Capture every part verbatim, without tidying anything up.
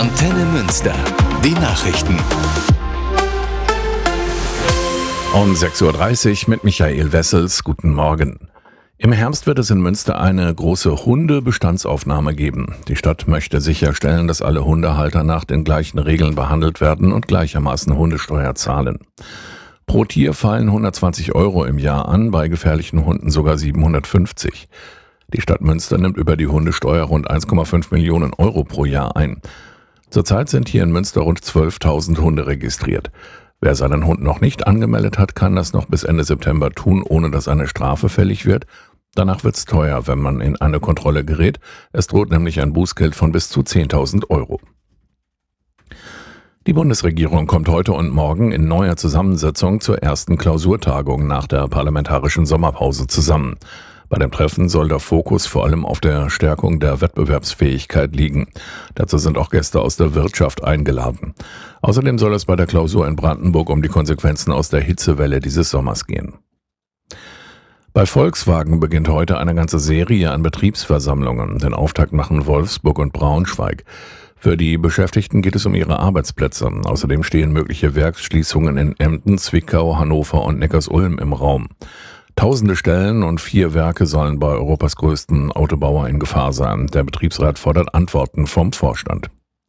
Antenne Münster. Die Nachrichten. Um sechs Uhr dreißig mit Michael Wessels. Guten Morgen. Im Herbst wird es in Münster eine große Hundebestandsaufnahme geben. Die Stadt möchte sicherstellen, dass alle Hundehalter nach den gleichen Regeln behandelt werden und gleichermaßen Hundesteuer zahlen. Pro Tier fallen hundertzwanzig Euro im Jahr an, bei gefährlichen Hunden sogar siebenhundertfünfzig. Die Stadt Münster nimmt über die Hundesteuer rund eins Komma fünf Millionen Euro pro Jahr ein. Zurzeit sind hier in Münster rund zwölftausend Hunde registriert. Wer seinen Hund noch nicht angemeldet hat, kann das noch bis Ende September tun, ohne dass eine Strafe fällig wird. Danach wird's teuer, wenn man in eine Kontrolle gerät. Es droht nämlich ein Bußgeld von bis zu zehntausend Euro. Die Bundesregierung kommt heute und morgen in neuer Zusammensetzung zur ersten Klausurtagung nach der parlamentarischen Sommerpause zusammen. Bei dem Treffen soll der Fokus vor allem auf der Stärkung der Wettbewerbsfähigkeit liegen. Dazu sind auch Gäste aus der Wirtschaft eingeladen. Außerdem soll es bei der Klausur in Brandenburg um die Konsequenzen aus der Hitzewelle dieses Sommers gehen. Bei Volkswagen beginnt heute eine ganze Serie an Betriebsversammlungen. Den Auftakt machen Wolfsburg und Braunschweig. Für die Beschäftigten geht es um ihre Arbeitsplätze. Außerdem stehen mögliche Werksschließungen in Emden, Zwickau, Hannover und Neckarsulm im Raum. Tausende Stellen und vier Werke sollen bei Europas größten Autobauer in Gefahr sein. Der Betriebsrat fordert Antworten vom Vorstand.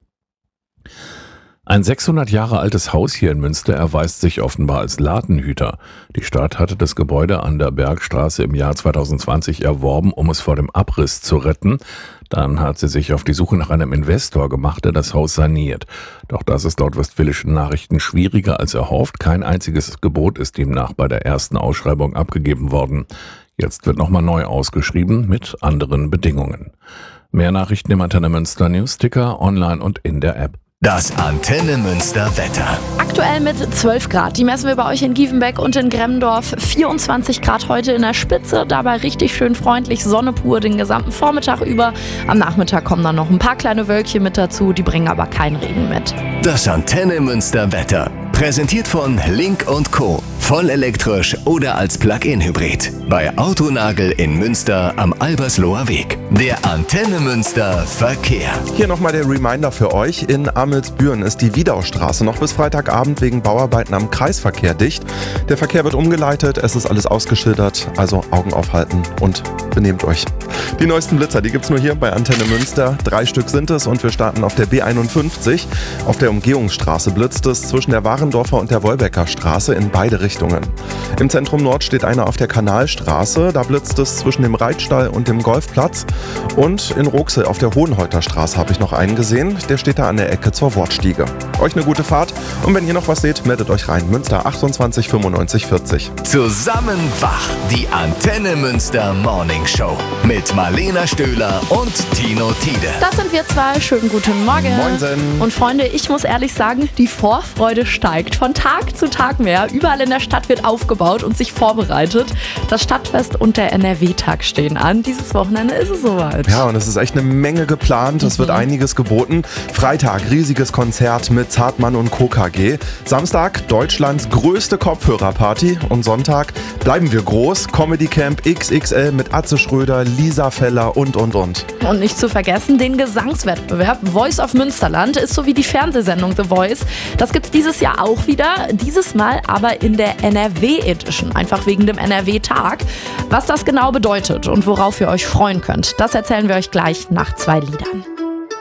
Ein sechshundert Jahre altes Haus hier in Münster erweist sich offenbar als Ladenhüter. Die Stadt hatte das Gebäude an der Bergstraße im Jahr zweitausendzwanzig erworben, um es vor dem Abriss zu retten. Dann hat sie sich auf die Suche nach einem Investor gemacht, der das Haus saniert. Doch das ist laut Westfälischen Nachrichten schwieriger als erhofft. Kein einziges Gebot ist demnach bei der ersten Ausschreibung abgegeben worden. Jetzt wird nochmal neu ausgeschrieben mit anderen Bedingungen. Mehr Nachrichten im Antenne Münster Newsticker, online und in der App. Das Antenne Münster Wetter. Aktuell mit zwölf Grad. Die messen wir bei euch in Giefenbeck und in Gremmendorf. vierundzwanzig Grad heute in der Spitze. Dabei richtig schön freundlich, Sonne pur den gesamten Vormittag über. Am Nachmittag kommen dann noch ein paar kleine Wölkchen mit dazu. Die bringen aber keinen Regen mit. Das Antenne Münster Wetter. Präsentiert von Link und Co. Voll elektrisch oder als Plug-in-Hybrid. Bei Autonagel in Münster am Albersloher Weg. Der Antenne Münster Verkehr. Hier nochmal der Reminder für euch. In Amelsbüren ist die Wiedaustraße noch bis Freitagabend wegen Bauarbeiten am Kreisverkehr dicht. Der Verkehr wird umgeleitet, es ist alles ausgeschildert, also Augen aufhalten und benehmt euch. Die neuesten Blitzer, die gibt's nur hier bei Antenne Münster. Drei Stück sind es und wir starten auf der B einundfünfzig. Auf der Umgehungsstraße blitzt es zwischen der Warendorfer und der Wolbecker Straße in beide Richtungen. Im Zentrum Nord steht einer auf der Kanalstraße. Da blitzt es zwischen dem Reitstall und dem Golfplatz. Und in Roxel auf der Hohenhäuter Straße habe ich noch einen gesehen. Der steht da an der Ecke zur Wortstiege. Euch eine gute Fahrt. Und wenn ihr noch was seht, meldet euch rein. Münster achtundzwanzig fünfundneunzig vierzig. Zusammen wach. Die Antenne Münster Morning Show. Mit Marlena Stöhler und Tino Tiede. Das sind wir zwei. Schönen guten Morgen. Moinsen. Und Freunde, ich muss ehrlich sagen, die Vorfreude steigt von Tag zu Tag mehr. Überall in der Stadt wird aufgebaut und sich vorbereitet. Das Stadtfest und der N R W-Tag stehen an. Dieses Wochenende ist es soweit. Ja, und es ist echt eine Menge geplant. Es wird einiges geboten. Freitag, riesiges Konzert mit Zartmann und Co. K G. Samstag, Deutschlands größte Kopfhörerparty. Und Sonntag bleiben wir groß. Comedy Camp X X L mit Atze Schröder, Lisa Feller und, und, und. Und nicht zu vergessen, den Gesangswettbewerb Voice of Münsterland ist so wie die Fernsehsendung The Voice. Das gibt's dieses Jahr auch wieder. Dieses Mal aber in der N R W-Edition. Einfach wegen dem N R W-Tag. Was das genau bedeutet und worauf ihr euch freuen könnt, das erzählen wir euch gleich nach zwei Liedern.